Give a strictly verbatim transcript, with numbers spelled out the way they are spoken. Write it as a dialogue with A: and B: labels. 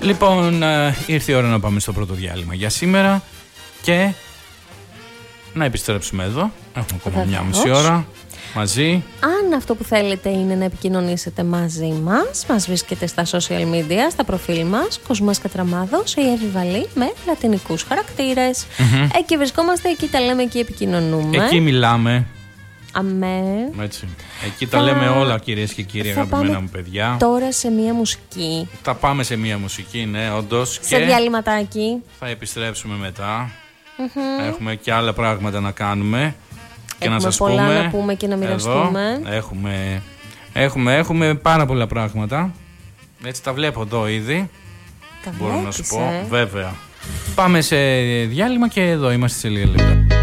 A: Λοιπόν, ήρθε η ώρα να πάμε στο πρώτο διάλειμμα για σήμερα και να επιστρέψουμε εδώ. Έχουμε ακόμα μια μισή ώρα μαζί.
B: Αν αυτό που θέλετε είναι να επικοινωνήσετε μαζί μας, μας βρίσκεται στα social media, στα προφίλ μας, Κοσμάς Κατραμάδος ή Εύη Βαλή με λατινικούς χαρακτήρες. Mm-hmm. Εκεί βρισκόμαστε, εκεί τα λέμε, εκεί επικοινωνούμε.
A: Εκεί μιλάμε.
B: Αμέ.
A: Έτσι. Εκεί τα θα... λέμε όλα, κυρίες και κύριοι, αγαπημένα μου παιδιά.
B: Τώρα σε μία μουσική.
A: Θα πάμε σε μία μουσική, ναι, όντως.
B: Σε και διαλυματάκι.
A: Θα επιστρέψουμε μετά. Mm-hmm. Έχουμε και άλλα πράγματα να κάνουμε. Και έχουμε να σας
B: πολλά
A: πούμε,
B: να πούμε και να μοιραστούμε.
A: Εδώ, έχουμε, έχουμε, έχουμε πάρα πολλά πράγματα. Έτσι τα βλέπω εδώ ήδη.
B: Τα
A: μπορώ
B: βλέπεις,
A: να σου πω,
B: ε?
A: βέβαια. Πάμε σε διάλειμμα και εδώ είμαστε σε λίγα λεπτά.